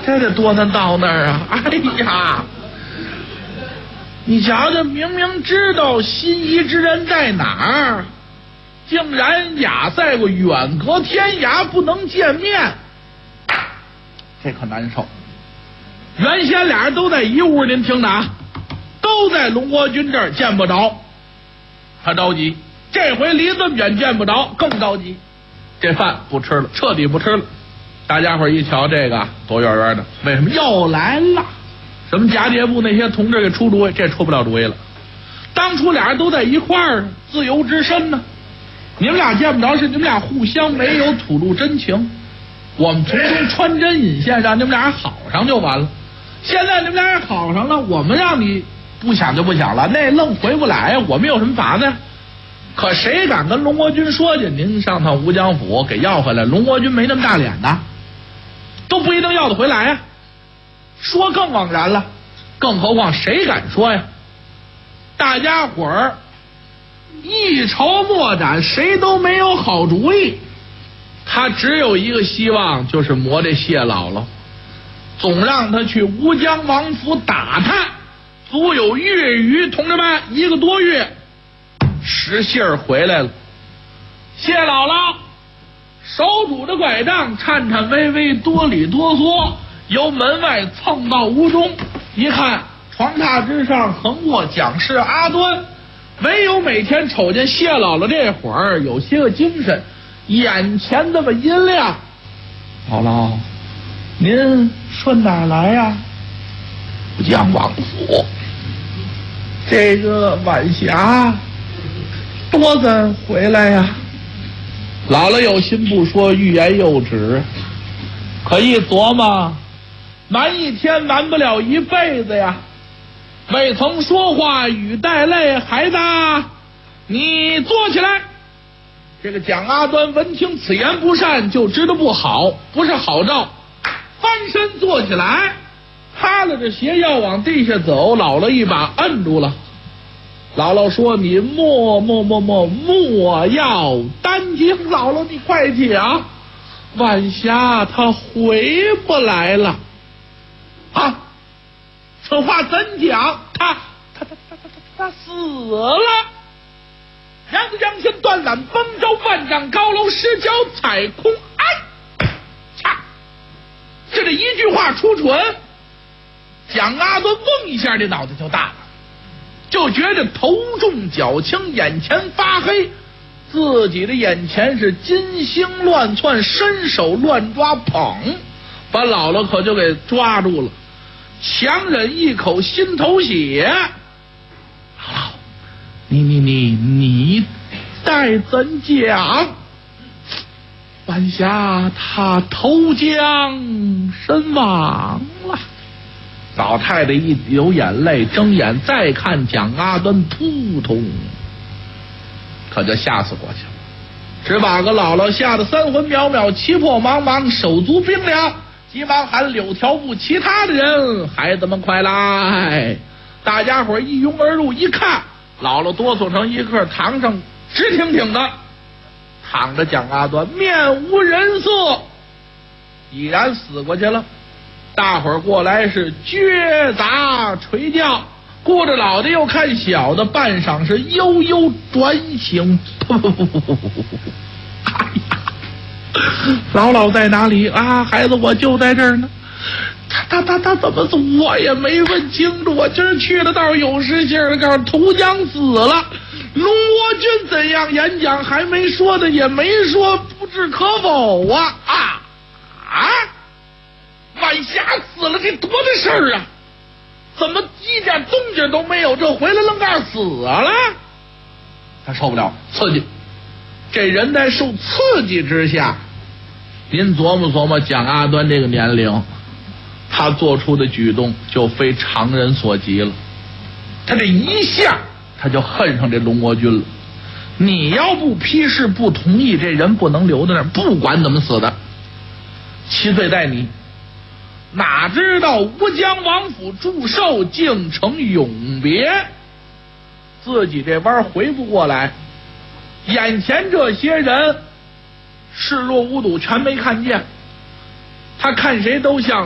这得多难到那儿啊！哎呀，你瞧瞧，明明知道心仪之人在哪儿，竟然亚赛过远隔天涯不能见面，这可难受。原先俩人都在一屋，您听着啊，都在龙国军这儿见不着，他着急。这回离这么远见不着，更着急。这饭不吃了，彻底不吃了。大家伙一瞧，这个躲远远的，为什么又来了？什么假节部那些同志给出主意，这出不了主意了。当初俩人都在一块儿，自由之身呢。你们俩见不着，是你们俩互相没有吐露真情。我们从中穿针引线，让你们俩好上就完了。现在你们俩好上了，我们让你不想就不想了，那愣回不来呀。我们有什么法子呀？可谁敢跟龙国军说去？您上趟吴江府给要回来，龙国军没那么大脸的，都不一定要得回来呀。说更枉然了，更何况谁敢说呀？大家伙儿一筹莫展，谁都没有好主意。他只有一个希望，就是磨这谢姥姥，总让他去吴江王府打探，足有月余。同志们，1个多月，实信儿回来了。谢姥姥手拄着拐杖，颤颤巍巍，哆里哆嗦，由门外蹭到屋中，一看床榻之上横卧蒋氏阿端，唯有每天瞅见谢姥姥这会儿有些个精神，眼前这么阴亮。姥姥，您顺哪儿来呀？吴江王府。这个晚霞多咱回来呀。姥姥有心不说，欲言又止，可一琢磨，瞒一天瞒不了一辈子呀。未曾说话，语带泪，孩子，你坐起来。这个蒋阿端闻听此言不善，就知道不好，不是好兆，翻身坐起来，哈了着鞋要往地下走，姥姥一把摁住了。姥姥说：“你莫要担惊，姥姥你快讲，晚霞他回不来了啊！此话怎讲？他死了。扬江先断缆崩舟，万丈高楼失脚踩空。哎，恰，就这一句话出唇，蒋阿端嗡一下，这脑袋就大了。”就觉着头重脚轻，眼前发黑，自己的眼前是金星乱窜，伸手乱抓，捧把姥姥可就给抓住了，强忍一口心头血。姥姥，你待怎讲？晚霞他投江身亡了。老太太一流眼泪，睁眼再看蒋阿端，扑通，可就吓死过去了。只把个姥姥吓得3魂渺渺，气魄茫茫，手足冰凉，急忙喊柳条部其他的人：“孩子们快来！”大家伙一拥而入，一看，姥姥哆嗦成一个，堂上直挺挺的躺着蒋阿端，面无人色，已然死过去了。大伙儿过来是撅砸捶叫，顾着老的又看小的，半晌是悠悠转醒。哎呀，姥姥在哪里啊？孩子，我就在这儿呢。他怎么走？我也没问清楚。我今儿去了，倒是有实信儿，告诉投江死了。龙国军怎样演讲还没说的，也没说不置可否啊！晚霞死了，这多大事儿啊！怎么一点动静都没有？这回来愣告死了。他受不了刺激，这人在受刺激之下，您琢磨琢磨，蒋阿端这个年龄，他做出的举动就非常人所及了。他这一下，他就恨上这龙国军了。你要不批示不同意，这人不能留在那儿，不管怎么死的，其罪在你。哪知道吴江王府祝寿，竟成永别，自己这弯回不过来，眼前这些人视若无睹，全没看见，他看谁都像